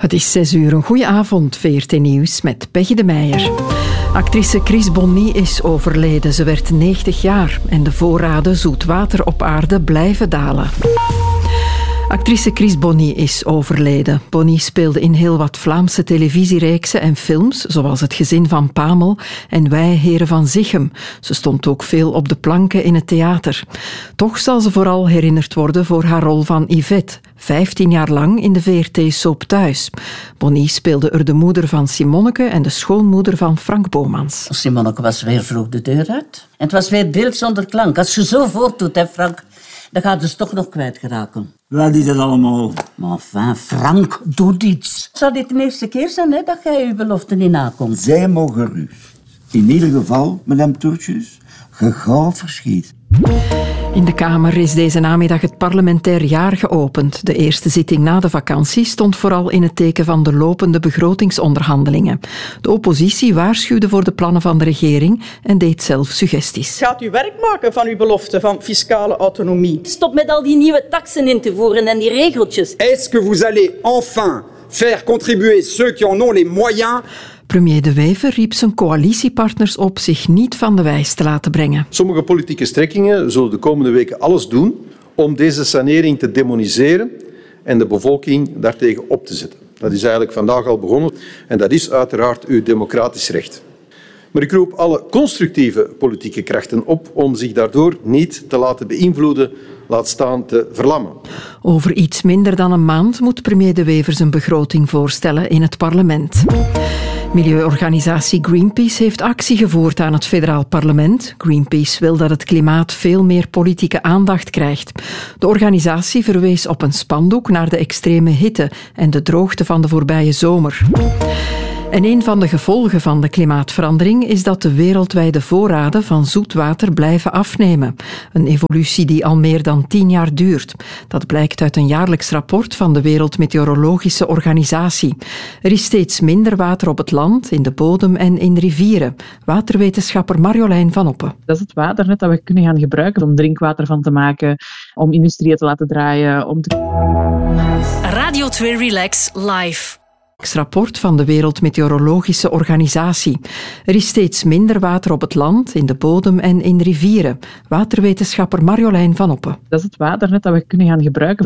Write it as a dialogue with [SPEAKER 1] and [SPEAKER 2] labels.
[SPEAKER 1] Het is 6:00. Een goeie avond, VRT Nieuws met Peggy de Meijer. Actrice Chris Bonny is overleden. Ze werd 90 jaar en de voorraden zoet water op aarde blijven dalen. Actrice Chris Bonny is overleden. Bonny speelde in heel wat Vlaamse televisiereeksen en films, zoals Het Gezin van Pamel en Wij Heren van Zichem. Ze stond ook veel op de planken in het theater. Toch zal ze vooral herinnerd worden voor haar rol van Yvette, 15 jaar lang in de VRT-soap Thuis. Bonny speelde er de moeder van Simonneke en de schoonmoeder van Frank Bomans.
[SPEAKER 2] Simonneke was weer vroeg de deur uit. En het was weer beeld zonder klank. Als je zo voortdoet, hè, Frank, dan gaat ze toch nog kwijtgeraken.
[SPEAKER 3] Wat is dat allemaal?
[SPEAKER 2] Maar enfin, Frank, doe iets. Zou dit de eerste keer zijn, hè, dat jij je belofte niet nakomt?
[SPEAKER 3] Zij mogen gerust. In ieder geval, madame Toertjes, gauw verschiet.
[SPEAKER 1] In de Kamer is deze namiddag het parlementair jaar geopend. De eerste zitting na de vakantie stond vooral in het teken van de lopende begrotingsonderhandelingen. De oppositie waarschuwde voor de plannen van de regering en deed zelf suggesties.
[SPEAKER 4] Gaat u werk maken van uw belofte van fiscale autonomie?
[SPEAKER 5] Stop met al die nieuwe taksen in te voeren en die regeltjes.
[SPEAKER 6] Est-ce que vous allez enfin faire contribuer ceux qui en ont les moyens?
[SPEAKER 1] Premier De Wever riep zijn coalitiepartners op zich niet van de wijs te laten brengen.
[SPEAKER 7] Sommige politieke strekkingen zullen de komende weken alles doen om deze sanering te demoniseren en de bevolking daartegen op te zetten. Dat is eigenlijk vandaag al begonnen en dat is uiteraard uw democratisch recht. Maar ik roep alle constructieve politieke krachten op om zich daardoor niet te laten beïnvloeden, laat staan te verlammen.
[SPEAKER 1] Over iets minder dan een maand moet premier De Wever zijn begroting voorstellen in het parlement. Milieuorganisatie Greenpeace heeft actie gevoerd aan het federaal parlement. Greenpeace wil dat het klimaat veel meer politieke aandacht krijgt. De organisatie verwees op een spandoek naar de extreme hitte en de droogte van de voorbije zomer. En een van de gevolgen van de klimaatverandering is dat de wereldwijde voorraden van zoetwater blijven afnemen. Een evolutie die al meer dan 10 jaar duurt. Dat blijkt uit een jaarlijks rapport van de Wereldmeteorologische Organisatie. Er is steeds minder water op het land, in de bodem en in rivieren. Waterwetenschapper Marjolein van Oppen.
[SPEAKER 8] Dat is het waternet dat we kunnen gaan gebruiken om drinkwater van te maken, om industrieën te laten draaien.
[SPEAKER 9] Radio 2 Relax Live.
[SPEAKER 1] Rapport van de Wereldmeteorologische Organisatie. Er is steeds minder water op het land, in de bodem en in rivieren. Waterwetenschapper Marjolein van Oppen.
[SPEAKER 8] Dat is het waternet dat we kunnen gaan gebruiken